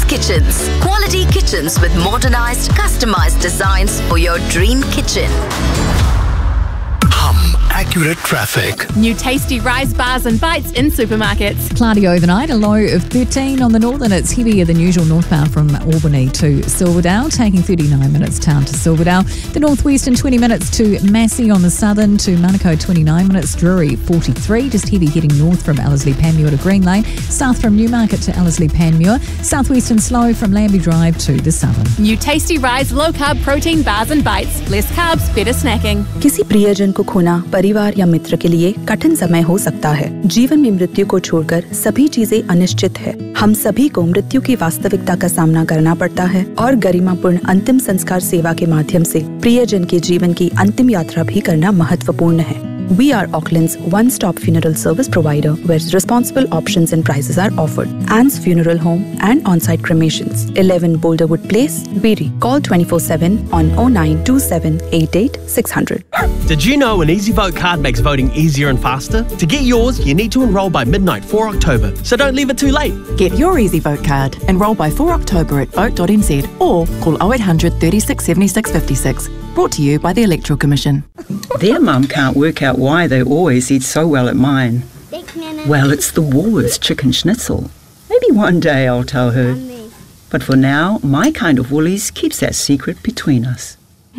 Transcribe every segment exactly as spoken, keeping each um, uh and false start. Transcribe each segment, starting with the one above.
Kitchens. Quality kitchens with modernized, customized designs for your dream kitchen. Hum accurate traffic. New tasty Rise bars and bites in supermarkets. Cloudy overnight, a low of thirteen on the northern. It's heavier than usual northbound from Albany to Silverdale, taking thirty-nine minutes town to Silverdale. The northwestern twenty minutes to Massey on the southern, to Manukau twenty-nine minutes, Drury forty-three, just heavy heading north from Ellerslie Panmure to Green Lane, south from Newmarket to Ellerslie Panmure, southwestern slow from Lambie Drive to the southern. New tasty Rise low carb protein bars and bites. Less carbs, better snacking. किसी प्रियजन को खोना परिवार या मित्र के लिए कठिन समय हो सकता है। जीवन में मृत्यु को छोड़कर सभी चीजें अनिश्चित है। हम सभी को मृत्यु की वास्तविकता का सामना करना पड़ता है और गरिमापूर्ण अंतिम संस्कार सेवा के माध्यम से प्रियजन के जीवन की अंतिम यात्रा भी करना महत्वपूर्ण है। We are Auckland's one-stop funeral service provider where responsible options and prices are offered. Anne's Funeral Home and on-site cremations. eleven Boulderwood Place, Beery. Call twenty-four seven on oh nine two seven eight eight six hundred. Did you know an EasyVote card makes voting easier and faster? To get yours, you need to enrol by midnight four October, so don't leave it too late. Get your EasyVote card. Enrol by four October at vote dot n z or call oh eight hundred thirty-six seventy-six fifty-six. Brought to you by the Electoral Commission. Their mum can't work out why they always eat so well at mine. Well, it's the Woolworths chicken schnitzel. Maybe one day I'll tell her. But for now, my kind of Woolies keeps that secret between us.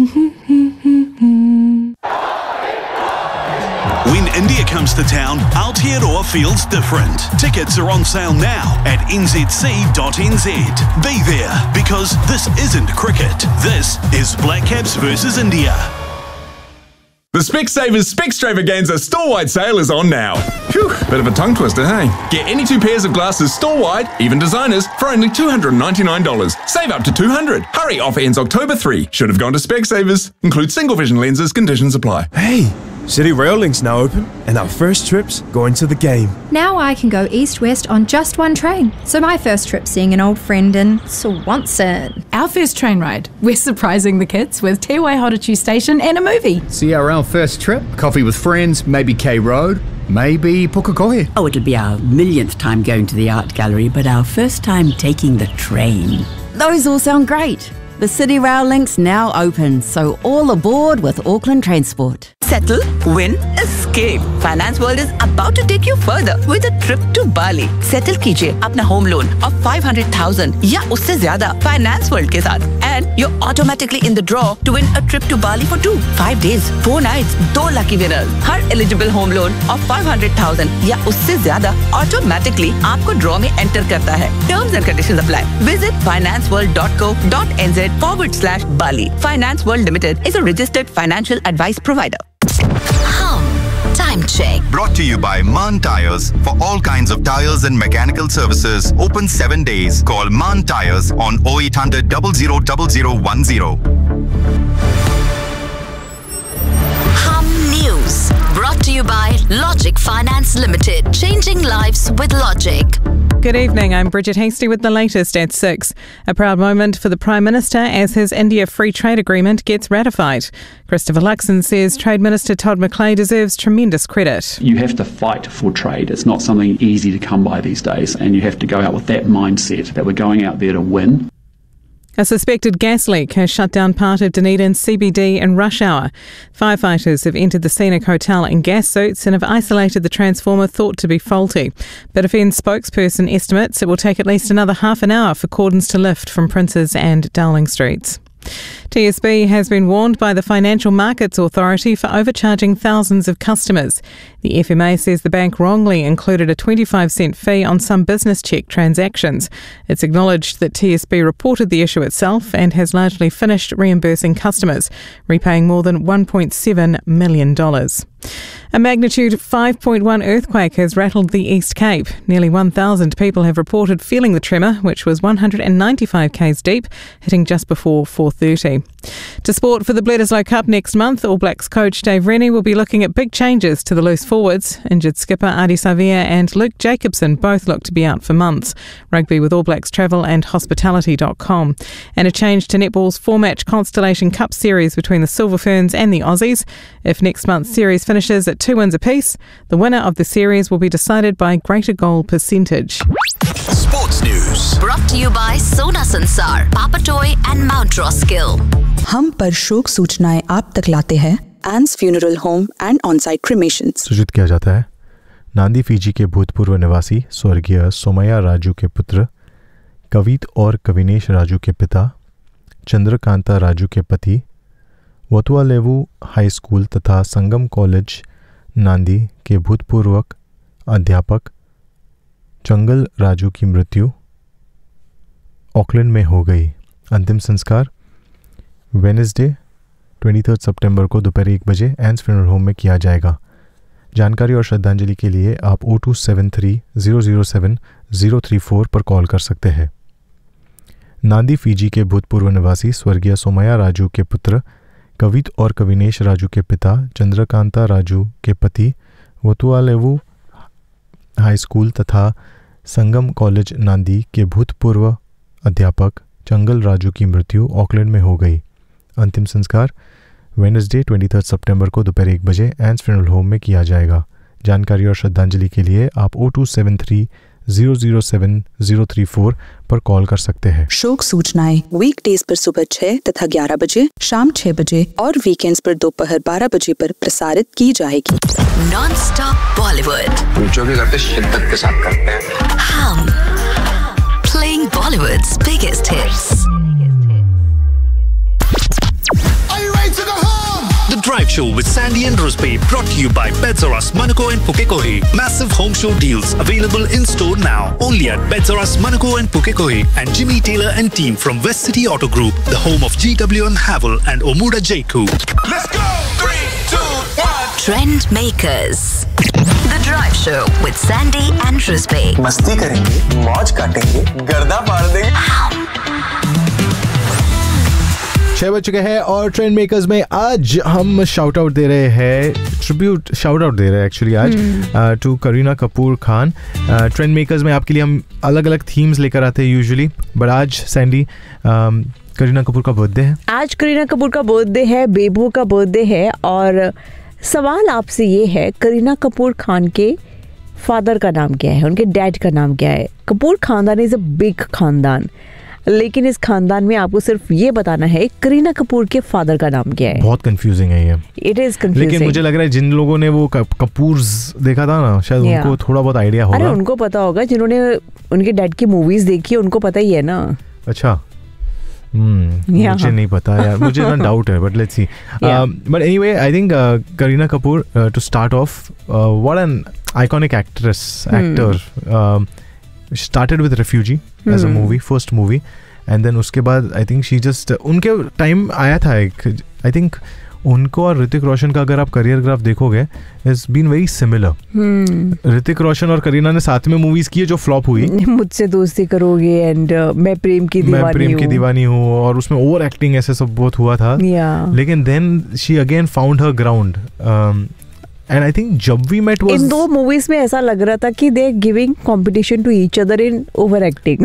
When India comes to town, Aotearoa feels different. Tickets are on sale now at n z c dot n z. Be there, because this isn't cricket. This is Black Caps versus India. The Specsavers Specstravaganza store-wide sale is on now. Phew, bit of a tongue twister, hey? Get any two pairs of glasses store-wide, even designers, for only two hundred ninety-nine dollars. Save up to two hundred dollars. Hurry, offer ends October third. Should have gone to Specsavers. Includes single vision lenses, conditions apply. Hey, City Rail Link's now open, and our first trip's going to the game. Now I can go east-west on just one train. So my first trip seeing an old friend in Swanson. Our first train ride, we're surprising the kids with Te Waihotachu Station and a movie. C R L first trip, coffee with friends, maybe K Road, maybe Pukekohe. Oh, it'll be our millionth time going to the art gallery, but our first time taking the train. Those all sound great. The City Rail Link's now open, so all aboard with Auckland Transport. Settle, win, escape. Finance World is about to take you further with a trip to Bali. Settle कीजिए अपना home loan of five hundred thousand या उससे ज़्यादा Finance World के साथ, and you're automatically in the draw to win a trip to Bali for two, five days, four nights, two lucky winners. Her eligible home loan of five hundred thousand या उससे ज़्यादा automatically आपको draw में enter करता है. Terms and conditions apply. Visit finance world dot co dot n z forward slash Bali. Finance World Limited is a registered financial advice provider. Hum Time Check. Brought to you by Maan Tires. For all kinds of tires and mechanical services, open seven days. Call Maan Tires on oh eight hundred, zero zero zero zero one zero. Hum News. Brought to you by Logic Finance Limited. Changing lives with Logic. Good evening, I'm Bridget Hasty with the latest at six. A proud moment for the Prime Minister as his India Free Trade Agreement gets ratified. Christopher Luxon says Trade Minister Todd McClay deserves tremendous credit. You have to fight for trade. It's not something easy to come by these days, and you have to go out with that mindset that we're going out there to win. A suspected gas leak has shut down part of Dunedin's C B D in rush hour. Firefighters have entered the Scenic Hotel in gas suits and have isolated the transformer thought to be faulty. But a Fens spokesperson estimates it will take at least another half an hour for cordons to lift from Princes and Dowling Streets. T S B has been warned by the Financial Markets Authority for overcharging thousands of customers. The F M A says the bank wrongly included a twenty-five cent fee on some business cheque transactions. It's acknowledged that T S B reported the issue itself and has largely finished reimbursing customers, repaying more than one point seven million dollars. A magnitude five point one earthquake has rattled the East Cape. Nearly one thousand people have reported feeling the tremor, which was one hundred ninety-five k's deep, hitting just before four thirty. To sport for the Bledisloe Cup next month, All Blacks coach Dave Rennie will be looking at big changes to the loose forwards. Injured skipper Ardie Savea and Luke Jacobson both look to be out for months. Rugby with All Blacks Travel and Hospitality dot com. And a change to netball's four-match Constellation Cup series between the Silver Ferns and the Aussies. If next month's series finishes at two wins apiece, the winner of the series will be decided by greater goal percentage. Sports Business News. Brought to you by Sona Sansar, Papatoy and Mount Roskill. हम पर शोक सूचनाएं आप तक लाते हैं एंस funeral home and on-site क्रिमेशंस। सूचित किया जाता है नांदी फिजी के भूतपूर्व निवासी स्वर्गीय सोमैया राजू के पुत्र कवित और कविनेश राजू के पिता चंद्रकांता राजू के पति वतुआलेवु हाई स्कूल तथा संगम कॉलेज नांदी के भूतपूर्व अध्यापक चंगल राजू की मृत्यु ऑकलैंड में हो गई। अंतिम संस्कार वेडनेसडे तेईस सितंबर को दोपहर एक बजे एंस फ्यूनरल होम में किया जाएगा। जानकारी और श्रद्धांजलि के लिए आप O two seven three zero zero seven zero three four पर कॉल कर सकते हैं। नांदी फिजी के भूतपूर्व निवासी स्वर्गीय सोमैया राजू के पुत्र कवित और कविनेश राजू के पिता चंद्रकांता राजू के पति वतुआलेवु हाई स्कूल तथा संगम कॉलेज नांदी के भूतपूर्व अध्यापक चंगल राजू की मृत्यु ऑकलैंड में हो गई। अंतिम संस्कार वेडनेसडे तेईस सितंबर को दोपहर एक बजे एंस फ्यूनरल होम में किया जाएगा। जानकारी और श्रद्धांजलि के लिए आप O two seven three zero zero seven zero three four पर कॉल कर सकते हैं। शोक सूचनाएं वीकडेज पर सुबह छह तथा ग्यारह बजे, शाम छह बजे और वीकेंड्स पर दोपहर बारह बजे पर प्रसारित की जाएगी। नॉन स्टॉप बॉलीवुड जो भी करते शिद्दत के साथ करते हैं। हम playing Bollywoods biggest hits. The Drive Show with Sandy and Rusby, brought to you by Beds R Us, Manukau and Pukekohe. Massive home show deals available in store now. Only at Beds R Us, Manukau and Pukekohe. And Jimmy Taylor and team from West City Auto Group, the home of G W and Havel and Omuda Jaiku. Let's go! Three, two, one. Trend Makers. The Drive Show with Sandy and Rusby. मस्ती करेंगे, मौज काटेंगे, गर्दा फाड़ देंगे। छह बज चुके हैं और ट्रेंड मेकर्स में आज हम शाउट आउट दे रहे हैं, ट्रिब्यूट शाउट आउट दे रहे हैं एक्चुअली आज to Kareena Kapoor Khan. Trend makers में आपके लिए हम अलग अलग थीम्स लेकर आते हैं यूजुअली, बट आज सैंडी करीना कपूर का बर्थडे है। आज करीना कपूर का बर्थडे है, बेबू का बर्थडे है और सवाल आपसे ये है करीना कपूर खान के फादर का नाम क्या है, उनके डैड का नाम क्या है। कपूर खानदान इज अ बिग खानदान, लेकिन इस खानदान में आपको सिर्फ ये बताना है करीना कपूर के फादर का नाम क्या है। बहुत कंफ्यूजिंग है ये, इट इज कंफ्यूजिंग। लेकिन मुझे लग रहा है जिन लोगों ने वो कपूर्स देखा था ना, शायद yeah. उनको थोड़ा बहुत आइडिया होगा। अरे उनको पता होगा, जिन्होंने उनके डैड की मूवीज देखी उनको पता ही है ना। अच्छा हम्म yeah. मुझे नहीं पता यार, मुझे ना डाउट है, but let's see. But anyway I think Kareena Kapoor to start of, what an iconic actress actor, started with Refugee hmm. as a movie, first movie, and then उसके बाद I think she just उनके time आया था एक, I think उनको और ऋतिक रोशन का अगर आप करियर ग्राफ देखोगे it's been very similar. hmm. Hrithik Roshan और करीना ने साथ में मूवीज की है जो फ्लॉप हुई, मुझसे दोस्ती करोगे एंड uh, मैं प्रेम की दीवानी मैं प्रेम की दीवानी हूँ, और उसमें ओवर एक्टिंग ऐसे सब बहुत हुआ था। yeah. लेकिन then she again found her ground. um, And I think जब वी मेट was... इन दो मूवीज में ऐसा लग रहा था कि they are giving competition to each other in overacting.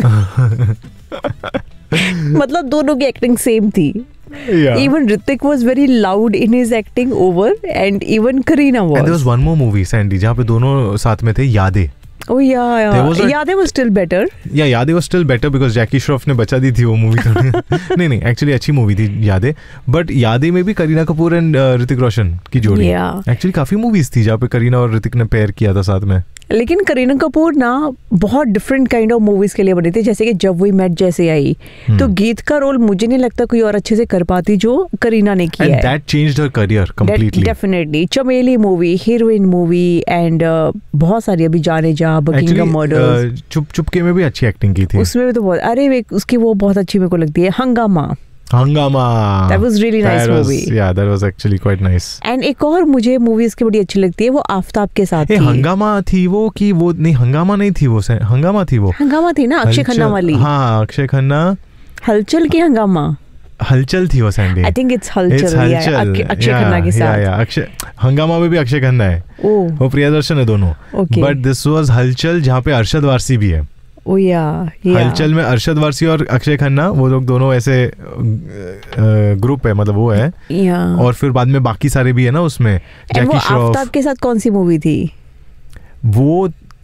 मतलब दोनों की एक्टिंग सेम थी। Yeah. Even Hrithik was very loud in his acting over, and even Kareena was. And there was one more movie, Sandy, जहाँ पे दोनों साथ में थे, यादें। Oh yeah, yeah. यादें was still better. Yeah, यादें was still better because जैकी श्रॉफ ने बचा दी थी वो मूवी। नहीं नहीं, एक्चुअली अच्छी मूवी थी यादें, बट यादें में भी करीना कपूर एंड ऋतिक रोशन की जोड़ी। एक्चुअली काफी मूवीज थी जहाँ पे करीना और ऋतिक ने पेयर किया था साथ में। लेकिन करीना कपूर ना बहुत डिफरेंट काइंड ऑफ मूवीज के लिए बनी थी, जैसे कि जब वी मेट जैसे आई, तो गीत का रोल मुझे नहीं लगता कोई और अच्छे से कर पाती जो करीना ने किया है। That changed her career completely. Definitely. चमेली मूवी, हीरोइन मूवी एंड बहुत सारी, अभी जाने जा, बकिंगम मर्डर्स, चुप चुपके में भी अच्छी एक्टिंग की थी। उसमें भी तो बहुत, अरे उसकी वो बहुत अच्छी मेरे को लगती है, हंगामा। हंगामा, that was really nice that was, movie. yeah, that was actually quite nice. And एक और मुझे मूवी इसकी बड़ी अच्छी लगती है, वो आफ्ताब के साथ थी। हंगामा थी वो कि वो नहीं, हंगामा नहीं थी वो, हंगामा थी वो, हंगामा थी ना, अक्षय खन्ना वाली। हाँ, अक्षय खन्ना। हलचल की हंगामा, हलचल थी वो सैंडी। आई थिंक इट्स हलचल, अक्षय खन्ना के साथ। अक्षय, हंगामा में भी अक्षय खन्ना है, वो प्रियदर्शन है दोनों, बट दिस वाज हलचल जहाँ पे अरशद वारसी भी है। ओ या, हलचल में अरशद वारसी और अक्षय खन्ना, वो लोग दोनों ऐसे ग्रुप है, मतलब वो है। और फिर बाद में बाकी सारे भी है ना उसमें, जैकी श्रॉफ। आफ्ताब के साथ कौन सी मूवी थी वो?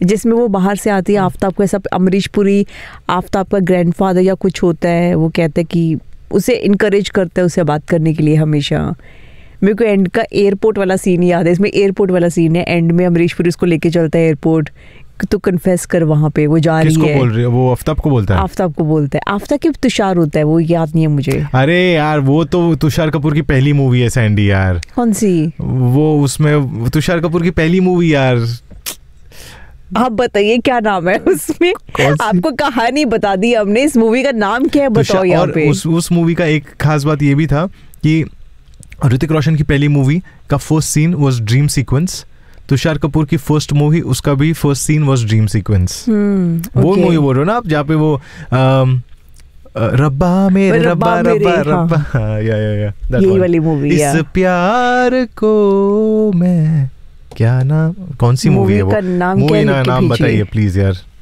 जिसमें वो बाहर से आती है आफ्ताब को, ऐसा अमरीश पुरी आफ्ताब का ग्रैंडफादर या कुछ होता है, वो कहते हैं कि उसे इनकरेज करता है उसे बात करने के लिए हमेशा। मेरे को एंड का एयरपोर्ट वाला सीन याद है, इसमें एयरपोर्ट वाला सीन है, एंड में अमरीश पुरी उसको लेके चलता है एयरपोर्ट, तो कन्फेस कर वहाँ पे वो जा रही है। बोल रही है वो? आफ्ताब को बोलता है। आफ्ताब को बोलता है। आफ्ताब की तुषार होता है, वो याद नहीं है मुझे। अरे यार वो तो तुषार कपूर की पहली मूवी है सैंडी यार। कौन सी? वो उसमें तुषार कपूर की पहली मूवी यार। आप बताइए क्या नाम है उसमें? आपको कहानी बता दी हमने, इस मूवी का नाम क्या है बताओ यहाँ पे। उस उस मूवी का एक खास बात ये भी था कि ऋतिक रोशन की पहली मूवी का first scene was dream sequence. Tushar Kapoor की फर्स्ट मूवी उसका भी first scene was dream sequence. वो मूवी बोल रहे हो ना आप, जहाँ पे वो आम, रब्बा मेरे रब्बा रब्बा रब्बा, या या या यही वाली मूवी। इस प्यार को मैं क्या नाम, कौन सी मूवी है वो? मूवी का नाम मूवी ना नाम बताइए प्लीज यार।